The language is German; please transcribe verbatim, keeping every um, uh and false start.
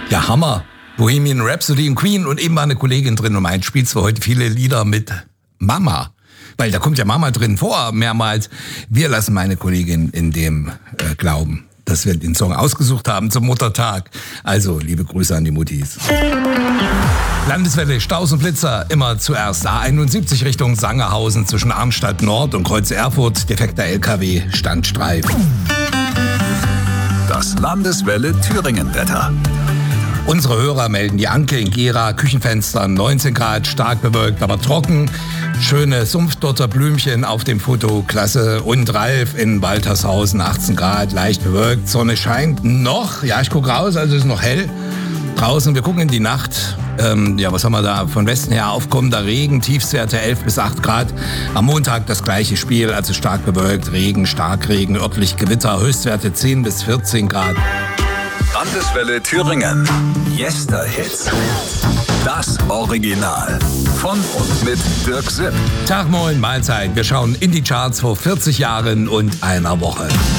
Ja, Hammer. Bohemian Rhapsody und Queen und eben war eine Kollegin drin und meint, spielst du heute viele Lieder mit Mama? Weil da kommt ja Mama drin vor, mehrmals. Wir lassen meine Kollegin in dem äh, glauben, dass wir den Song ausgesucht haben zum Muttertag. Also, liebe Grüße an die Muttis. Landeswelle, Staus und Blitzer, immer zuerst A einundsiebzig Richtung Sangerhausen zwischen Arnstadt Nord und Kreuz Erfurt. Defekter L K W, Standstreif. Das Landeswelle Thüringen-Wetter. Unsere Hörer melden die Anke in Gera, Küchenfenster neunzehn Grad, stark bewölkt, aber trocken. Schöne Sumpfdotter Blümchen auf dem Foto, klasse. Und Ralf in Waltershausen, achtzehn Grad, leicht bewölkt, Sonne scheint noch. Ja, ich gucke raus, also ist noch hell draußen. Wir gucken in die Nacht. Ähm, ja, was haben wir da? Von Westen her aufkommender Regen, Tiefstwerte elf bis acht Grad. Am Montag das gleiche Spiel, also stark bewölkt, Regen, Starkregen, örtlich Gewitter, Höchstwerte zehn bis vierzehn Grad. Landeswelle Thüringen. Yester-Hits. Das Original. Von und mit Dirk Sipp. Tag, moin, Mahlzeit. Wir schauen in die Charts vor vierzig Jahren und einer Woche.